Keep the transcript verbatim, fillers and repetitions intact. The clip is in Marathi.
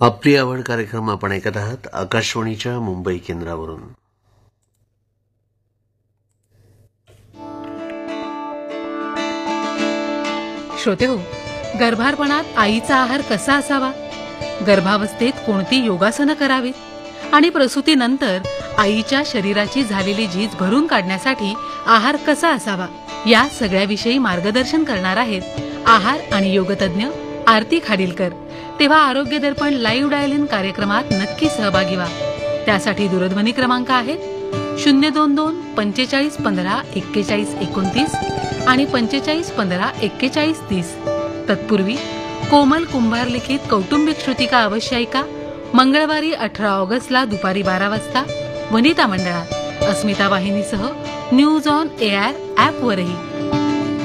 आपली आवड कार्यक्रम आपण ऐकत आहात आकाशवाणीच्या मुंबई केंद्रावरून. श्रोतेहो, गर्भारपणात आईचा आहार कसा असावा, गर्भावस्थेत कोणती योगासनं करावीत आणि प्रसूतीनंतर आईच्या शरीराची झालेली झीज भरून काढण्यासाठी आहार कसा असावा, या सगळ्याविषयी मार्गदर्शन करणार आहेत आहार आणि योगतज्ञ आरती खाडीलकर. तेव्हा आरोग्य दर्पण लाईव्ह डायल इन कार्यक्रमात नक्की सहभागी व्हा. त्यासाठी दूरध्वनी क्रमांक आहेत शून्य दोन दोन पंचेचाळीस पंधरा एक्केचाळीस एकोणतीस आणि पंचेचाळीस पंधरा एक्केचाळीस तीस. तत्पूर्वी कोमल कुंभार लिखित कौटुंबिक श्रुतिका अवश्य ऐका. मंगळवारी अठरा ऑगस्टला दुपारी बारा वाजता वनिता मंडळात अस्मिता वाहिनीसह न्यूज ऑन एआर ॲपवरही